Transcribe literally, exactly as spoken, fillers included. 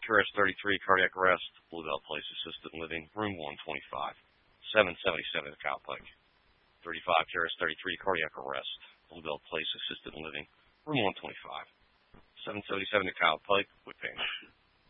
Q R S thirty-three, cardiac arrest, Bluebell Place Assisted Living, room one twenty-five. seven seventy-seven Cow Pike. thirty-five Q R S thirty-three, cardiac arrest, Bluebell Place Assisted Living, room one twenty-five. seven seventy-seven Cow Pike, Whitpain.